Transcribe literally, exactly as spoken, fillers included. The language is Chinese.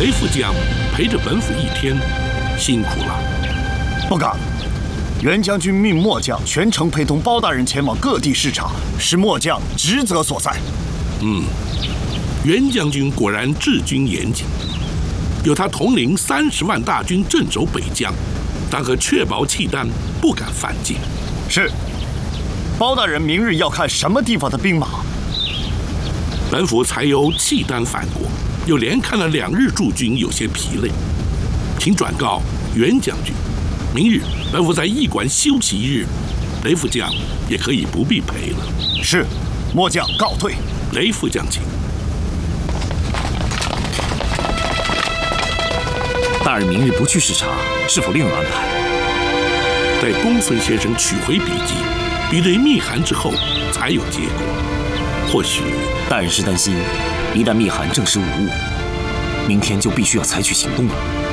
雷副将陪着本府一天，辛苦了。 不敢。袁将军命末将全程陪同包大人前往各地视察，是末将职责所在。 嗯，袁将军果然治军严谨，有他统领三十万大军镇守北疆，但可确保契丹不敢犯境。 是。包大人明日要看什么地方的兵马？ 本府才由契丹返国，又连看了两日驻军，有些疲累，请转告袁将军，明日本府在驿馆休息一日，雷副将也可以不必陪了。 是，末将告退。 雷副将请。 大人明日不去视察，是否另有安排？ 待公孙先生取回笔记，比对密函之后，才有结果。或许大人是担心，一旦密函证实无误，明天就必须要采取行动了。